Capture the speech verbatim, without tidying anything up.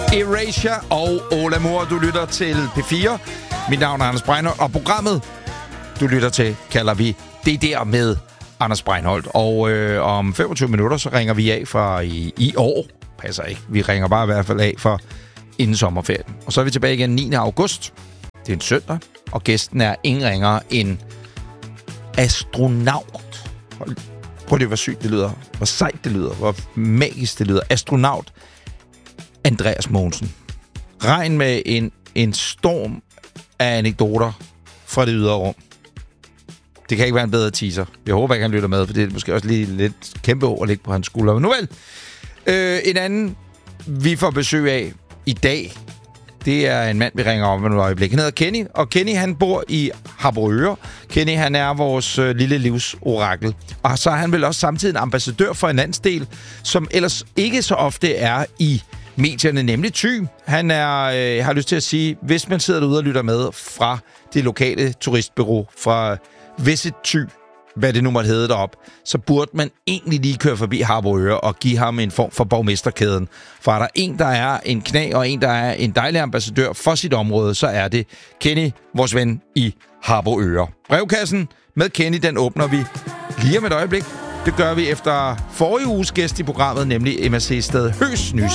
Erasure og Ola Moore. Du lytter til P fire. Mit navn er Anders Breinholt, og programmet, du lytter til, kalder vi Det Der med Anders Breinholt. Og øh, om femogtyve minutter, så ringer vi af for i, i år. Passer ikke. Vi ringer bare i hvert fald af for inden sommerferien. Og så er vi tilbage igen niende august. Det er en søndag, og gæsten er ingen ringere end astronaut. Prøv lige, hvor sygt det lyder. Hvor sejt det lyder. Hvor magisk det lyder. Astronaut Andreas Mogensen. Regn med en, en storm af anekdoter fra det ydre rum. Det kan ikke være en bedre teaser. Jeg håber ikke, han lytter med, for det er måske også lige lidt kæmpe ord at ligge på hans skulder. Men nu vel, øh, en anden, vi får besøg af i dag, det er en mand, vi ringer om med nogle øjeblik. Han hedder Kenny, og Kenny, han bor i Harboøre. Kenny, han er vores øh, lille livsorakel. Og så er han vel også samtidig en ambassadør for en landsdel, som ellers ikke så ofte er i medierne, nemlig Thy. Han er, øh, jeg har lyst til at sige, hvis man sidder derude og lytter med fra det lokale turistbureau, fra Visit Thy, hvad det nu måtte hedde derop, så burde man egentlig lige køre forbi Harboøre og give ham en form for borgmesterkæden. For er der en, der er en knæ, og en, der er en dejlig ambassadør for sit område, så er det Kenny, vores ven i Harboøre. Brevkassen med Kenny, den åbner vi lige om et øjeblik. Det gør vi efter forrige uges gæst i programmet, nemlig M S C-sted Høs nye